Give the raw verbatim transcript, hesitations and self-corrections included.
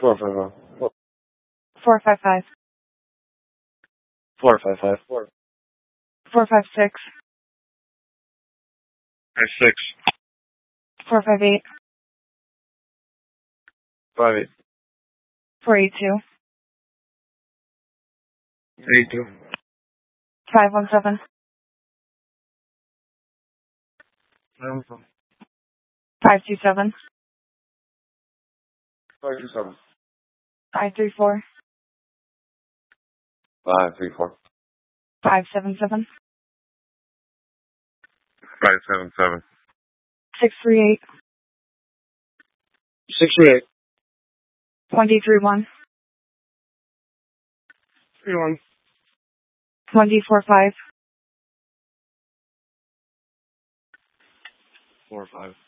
Four five five. Four four five five. four five five. Four four five six. five six. four five eight. Five eight. four eight two. Eight two. five one seven. Nine seven. five two seven. Five two seven. five three four. Five three four. five seven seven. Five seven seven. six three eight. Six three eight. twenty three one. Three one. twenty four five. Four five.